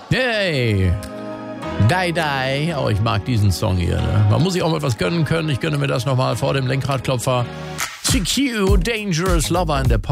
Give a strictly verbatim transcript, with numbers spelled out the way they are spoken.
Hey! Die, die. Oh, ich mag diesen Song hier. Ne? Man muss sich auch mal was gönnen können. Ich gönne mir das nochmal vor dem Lenkradklopfer. C Q, Dangerous Lover in der Pop.